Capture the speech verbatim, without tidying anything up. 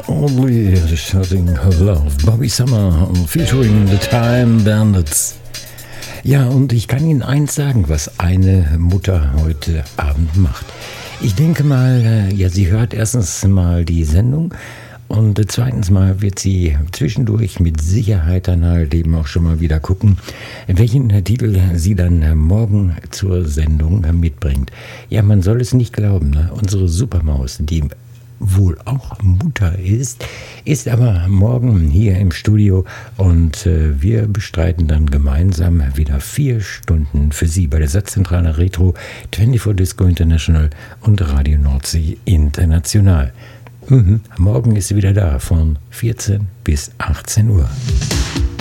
Only Shouting Love, Bobby Summer featuring The Time Bandits. Ja, und ich kann Ihnen eins sagen, was eine Mutter heute Abend macht. Ich denke mal, ja, sie hört erstens mal die Sendung und zweitens mal wird sie zwischendurch mit Sicherheit dann halt eben auch schon mal wieder gucken, welchen Titel sie dann morgen zur Sendung mitbringt. Ja, man soll es nicht glauben, ne? Unsere Supermaus, die wohl auch Mutter ist, ist aber morgen hier im Studio und äh, wir bestreiten dann gemeinsam wieder vier Stunden für Sie bei der Satzzentrale Retro, vierundzwanzig Disco International und Radio Nordsee International. Mhm. Morgen ist sie wieder da von vierzehn bis achtzehn Uhr.